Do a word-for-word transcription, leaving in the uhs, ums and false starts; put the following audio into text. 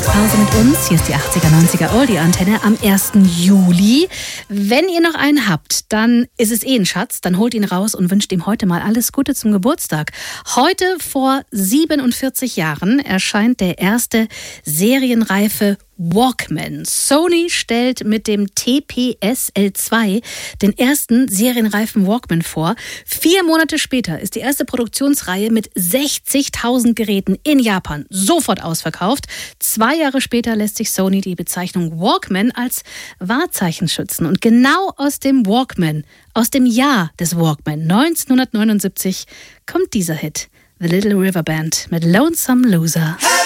Pause mit uns. Hier ist die achtziger, neunziger Oldie-Antenne am ersten Juli. Wenn ihr noch einen habt, dann ist es eh ein Schatz. Dann holt ihn raus und wünscht ihm heute mal alles Gute zum Geburtstag. Heute vor siebenundvierzig Jahren erscheint der erste serienreife Walkman. Sony stellt mit dem T P S L zwei den ersten serienreifen Walkman vor. Vier Monate später ist die erste Produktionsreihe mit sechzigtausend Geräten in Japan sofort ausverkauft. Zwei Jahre später lässt sich Sony die Bezeichnung Walkman als Wahrzeichen schützen. Und genau aus dem Walkman, aus dem Jahr des Walkman neunzehnhundertneunundsiebzig, kommt dieser Hit. The Little River Band mit Lonesome Loser.